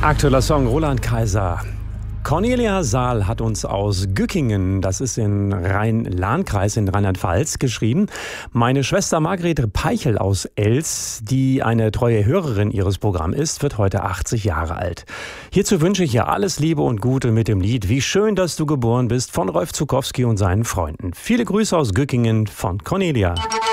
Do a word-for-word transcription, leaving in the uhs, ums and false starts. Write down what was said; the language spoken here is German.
Aktueller Song, Roland Kaiser. Cornelia Saal hat uns aus Gückingen, das ist in Rhein-Lahn-Kreis in Rheinland-Pfalz, geschrieben. Meine Schwester Margret Peichel aus Elz, die eine treue Hörerin ihres Programms ist, wird heute achtzig Jahre alt. Hierzu wünsche ich ihr alles Liebe und Gute mit dem Lied Wie schön, dass du geboren bist von Rolf Zuckowski und seinen Freunden. Viele Grüße aus Gückingen von Cornelia.